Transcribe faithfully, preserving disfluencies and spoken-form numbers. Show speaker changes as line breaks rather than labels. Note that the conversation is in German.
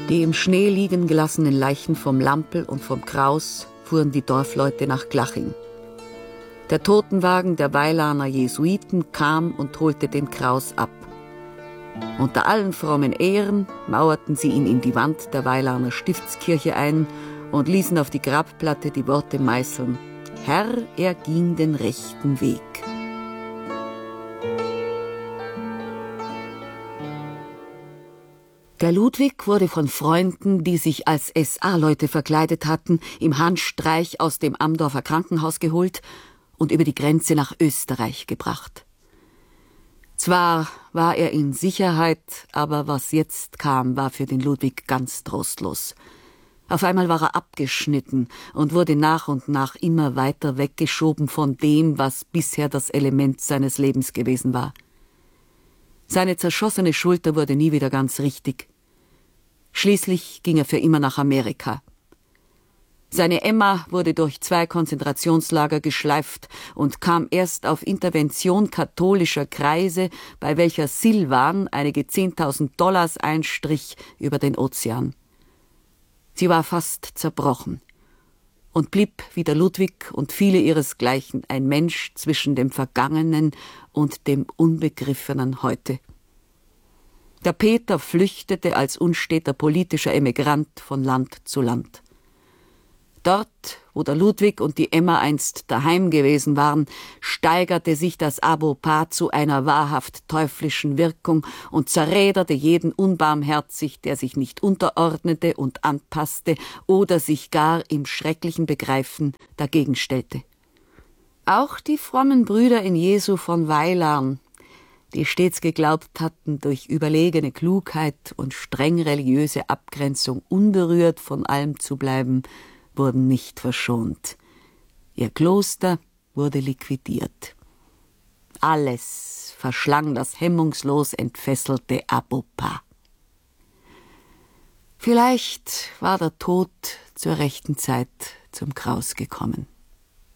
Die im Schnee liegen gelassenen Leichen vom Lampl und vom Kraus fuhren die Dorfleute nach Glaching. Der Totenwagen der Weilaner Jesuiten kam und holte den Kraus ab. Unter allen frommen Ehren mauerten sie ihn in die Wand der Weilaner Stiftskirche ein und ließen auf die Grabplatte die Worte meißeln: Herr, er ging den rechten Weg. Der Ludwig wurde von Freunden, die sich als S A-Leute verkleidet hatten, im Handstreich aus dem Amdorfer Krankenhaus geholt und über die Grenze nach Österreich gebracht. Zwar war er in Sicherheit, aber was jetzt kam, war für den Ludwig ganz trostlos. Auf einmal war er abgeschnitten und wurde nach und nach immer weiter weggeschoben von dem, was bisher das Element seines Lebens gewesen war. Seine zerschossene Schulter wurde nie wieder ganz richtig. Schließlich ging er für immer nach Amerika. Seine Emma wurde durch zwei Konzentrationslager geschleift und kam erst auf Intervention katholischer Kreise, bei welcher Silvan einige zehntausend Dollars einstrich, über den Ozean. Sie war fast zerbrochen und blieb wie der Ludwig und viele ihresgleichen ein Mensch zwischen dem Vergangenen und dem unbegriffenen Heute. Der Peter flüchtete als unsteter politischer Emigrant von Land zu Land. Dort, wo der Ludwig und die Emma einst daheim gewesen waren, steigerte sich das Abopa zu einer wahrhaft teuflischen Wirkung und zerräderte jeden unbarmherzig, der sich nicht unterordnete und anpasste oder sich gar im schrecklichen Begreifen dagegen stellte. Auch die frommen Brüder in Jesu von Weilarn, die stets geglaubt hatten, durch überlegene Klugheit und streng religiöse Abgrenzung unberührt von allem zu bleiben, wurden nicht verschont. Ihr Kloster wurde liquidiert. Alles verschlang das hemmungslos entfesselte Abopa. Vielleicht war der Tod zur rechten Zeit zum Kraus gekommen.